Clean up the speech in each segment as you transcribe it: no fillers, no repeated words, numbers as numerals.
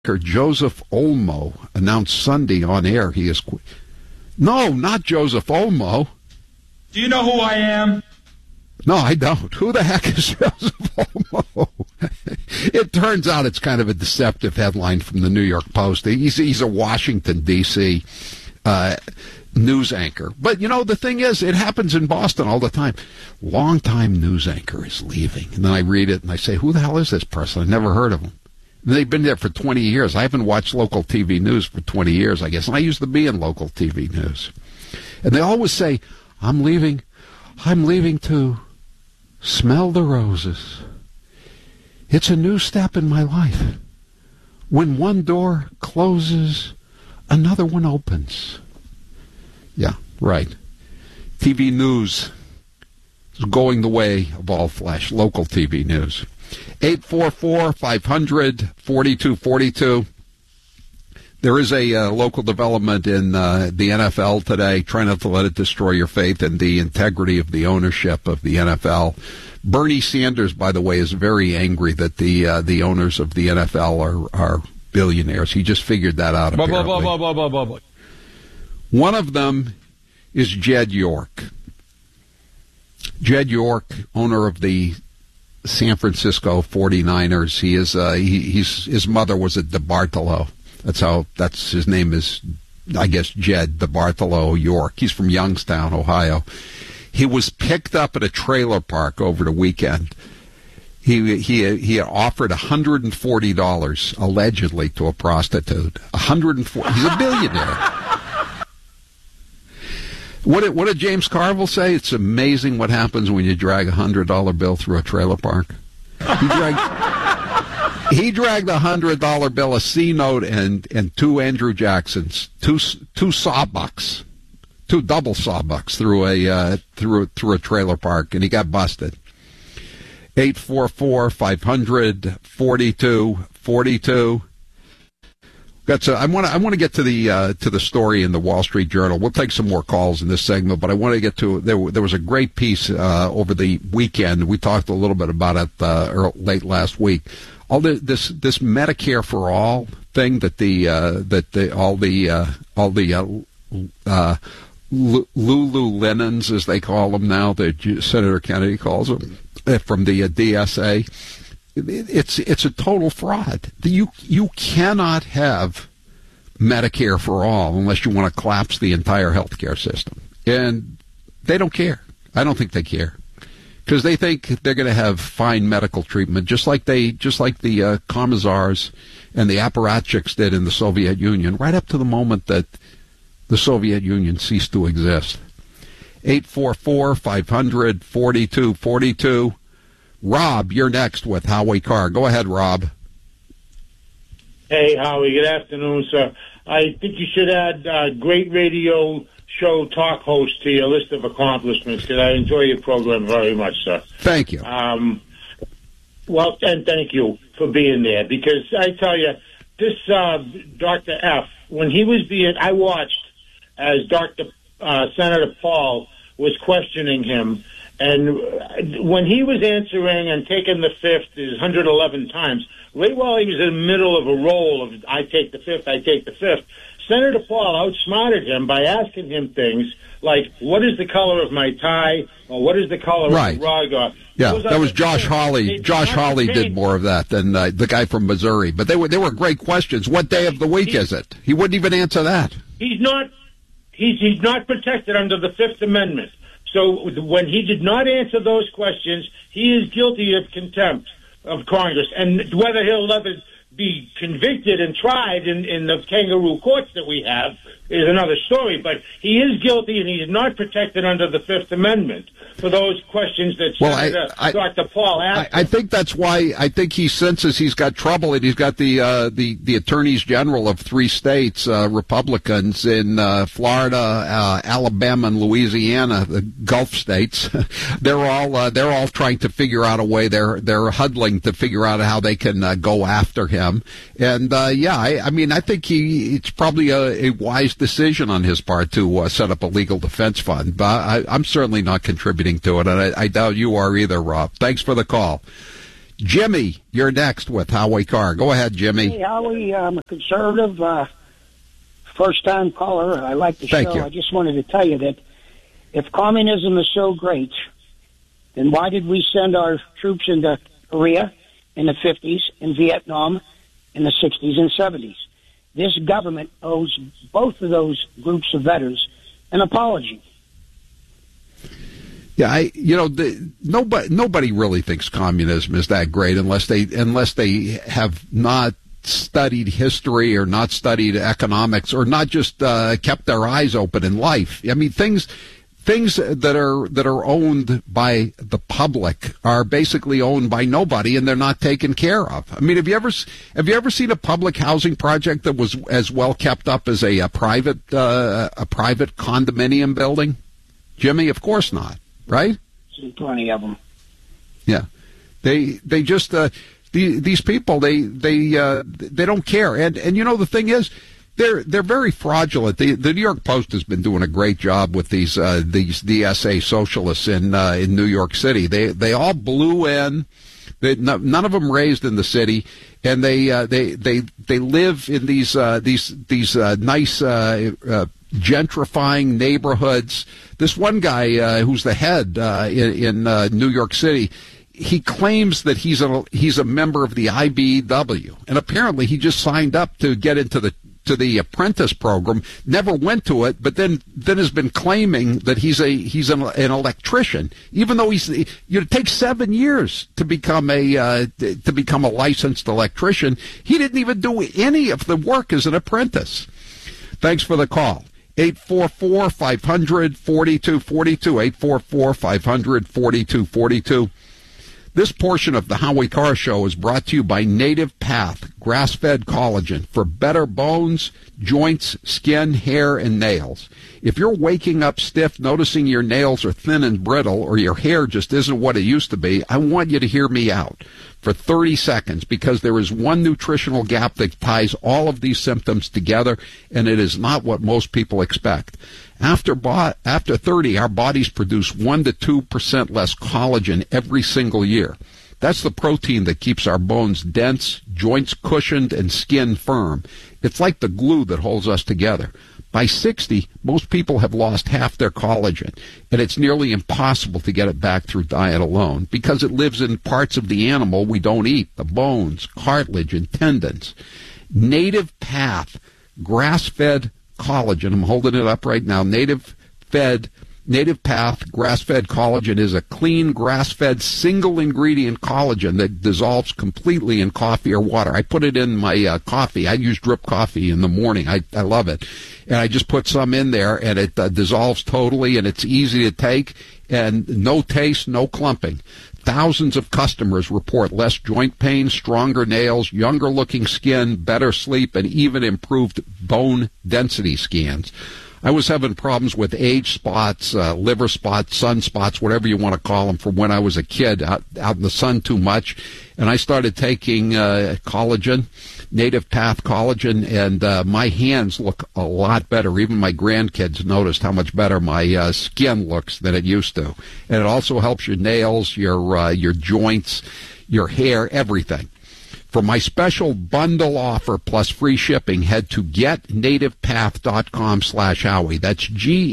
Joseph Olmo announced Sunday on air he is... No, not Joseph Olmo. Do you know who I am? No, I don't. Who the heck is Joseph Olmo? It turns out it's kind of a deceptive headline from the New York Post. He's a Washington, D.C. News anchor. But, the thing is, it happens in Boston all the time. Longtime news anchor is leaving. And then I read it and I say, who the hell is this person? I've never heard of him. And they've been there for 20 years. I haven't watched local TV news for 20 years, I guess. And I used to be in local TV news. And they always say, I'm leaving to smell the roses. It's a new step in my life. When one door closes, another one opens. Yeah, right. TV news is going the way of all flesh. Local TV news. 844-500-4242. There is a local development in the NFL today. Try not to let it destroy your faith in the integrity of the ownership of the NFL. Bernie Sanders, by the way, is very angry that the owners of the NFL are billionaires. He just figured that out, apparently. One of them is Jed York. Jed York, owner of the San Francisco 49ers. He is his mother was a DeBartolo. That's his name is, I guess, Jed DeBartolo York. He's from Youngstown, Ohio. He was picked up at a trailer park over the weekend. He offered $140 allegedly to a prostitute. $140. He's a billionaire. What did James Carville say? It's amazing what happens when you drag a $100 bill through a trailer park. He dragged a $100 bill, a C note, and two Andrew Jacksons, two sawbucks, two double sawbucks through a trailer park, and he got busted. 844-500-4242. I want to get to the story in the Wall Street Journal. We'll take some more calls in this segment, but I want to get to there was a great piece over the weekend. We talked a little bit about it late last week. All this Medicare for all thing that all the Lululemons, as they call them now, that Senator Kennedy calls them, from the DSA. It's a total fraud. You cannot have Medicare for all unless you want to collapse the entire healthcare system, and they don't care. I don't think they care, because they think they're going to have fine medical treatment, just like the Commissars and the apparatchiks did in the Soviet Union, right up to the moment that the Soviet Union ceased to exist. 844-500-4242. Rob, you're next with Howie Carr. Go ahead, Rob. Hey, Howie. Good afternoon, sir. I think you should add great radio show talk host to your list of accomplishments, because I enjoy your program very much, sir. Thank you. Well, and thank you for being there, because I tell you, this Dr. F, when he was I watched as Senator Paul was questioning him, and when he was answering and taking the fifth 111 times, right while he was in the middle of a roll of I take the fifth, Senator Paul outsmarted him by asking him things like, what is the color of my tie, or what is the color of the rug? Yeah, that was Josh Hawley. Josh Hawley did more of that than the guy from Missouri. But they were great questions. What day of the week is it? He wouldn't even answer that. He's not protected under the Fifth Amendment. So when he did not answer those questions, he is guilty of contempt of Congress. And whether he'll ever be convicted and tried in the kangaroo courts that we have is another story. But he is guilty, and he is not protected under the Fifth Amendment for those questions that Dr. Paul asked. I think that's why he senses he's got trouble, and he's got the attorneys general of three states, Republicans in Florida, Alabama, and Louisiana, the Gulf states. They're all trying to figure out a way. They're huddling to figure out how they can go after him. And I think it's probably a wise decision on his part to set up a legal defense fund. But I'm certainly not contributing to it, and I doubt you are either, Rob. Thanks for the call. Jimmy, you're next with Howie Carr. Go ahead, Jimmy. Hey, Howie, I'm a conservative, first-time caller. I like the Thank show. you. I just wanted to tell you that if communism is so great, then why did we send our troops into Korea in the 50s and Vietnam in the 60s and 70s? This government owes both of those groups of veterans an apology. Yeah, nobody really thinks communism is that great unless they have not studied history or not studied economics or not just kept their eyes open in life. I mean, things that are owned by the public are basically owned by nobody, and they're not taken care of. I mean, have you ever seen a public housing project that was as well kept up as a private condominium building? Jimmy, of course not. Right? Seen plenty of them. Yeah, they just these people they don't care, and the thing is, they're very fraudulent. The New York Post has been doing a great job with these DSA socialists in New York City. They all blew in. None of them raised in the city, and they live in these nice gentrifying neighborhoods. This one guy who's the head in New York City, he claims that he's a member of the IBEW, and apparently he just signed up to get into the apprentice program, never went to it, but then has been claiming that he's an electrician, even though it takes 7 years to become a licensed electrician. He didn't even do any of the work as an apprentice. Thanks for the call. 844-500-4242, 844-500-4242. This portion of the Howie Carr Show is brought to you by Native Path grass-fed collagen for better bones, joints, skin, hair, and nails. If you're waking up stiff, noticing your nails are thin and brittle, or your hair just isn't what it used to be, I want you to hear me out for 30 seconds, because there is one nutritional gap that ties all of these symptoms together, and it is not what most people expect. After 30, our bodies produce 1 to 2% less collagen every single year. That's the protein that keeps our bones dense, joints cushioned, and skin firm. It's like the glue that holds us together. By 60, most people have lost half their collagen, and it's nearly impossible to get it back through diet alone because it lives in parts of the animal we don't eat, the bones, cartilage, and tendons. Native Path grass-fed collagen, I'm holding it up right now, Native Path grass-fed collagen is a clean, grass-fed, single-ingredient collagen that dissolves completely in coffee or water. I put it in my coffee. I use drip coffee in the morning. I love it. And I just put some in there, and it dissolves totally, and it's easy to take, and no taste, no clumping. Thousands of customers report less joint pain, stronger nails, younger-looking skin, better sleep, and even improved bone density scans. I was having problems with age spots, liver spots, sunspots, whatever you want to call them, from when I was a kid, out in the sun too much. And I started taking collagen, Native Path collagen, and my hands look a lot better. Even my grandkids noticed how much better my skin looks than it used to. And it also helps your nails, your joints, your hair, everything. For my special bundle offer plus free shipping, head to getnativepath.com/Howie. That's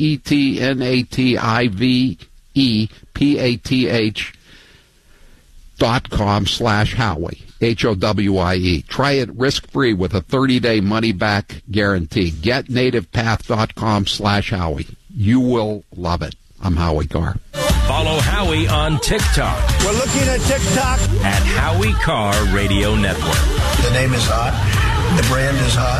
GETNATIVEPATH.com/Howie. HOWIE. Try it risk-free with a 30-day money-back guarantee. Getnativepath.com/Howie. You will love it. I'm Howie Carr. Follow Howie on TikTok. We're looking at TikTok. At Howie Carr Radio Network. The name is hot. The brand is hot.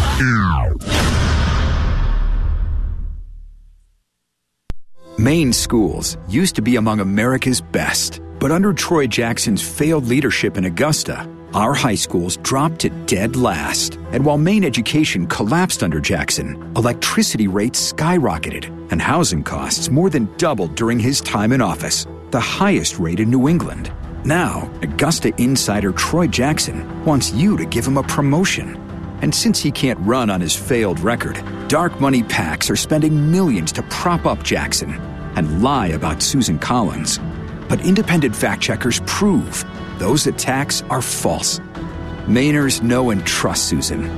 Maine schools used to be among America's best. But under Troy Jackson's failed leadership in Augusta, our high schools dropped to dead last. And while Maine education collapsed under Jackson, electricity rates skyrocketed, and housing costs more than doubled during his time in office, the highest rate in New England. Now, Augusta insider Troy Jackson wants you to give him a promotion. And since he can't run on his failed record, dark money PACs are spending millions to prop up Jackson and lie about Susan Collins. But independent fact-checkers prove those attacks are false. Mainers know and trust Susan.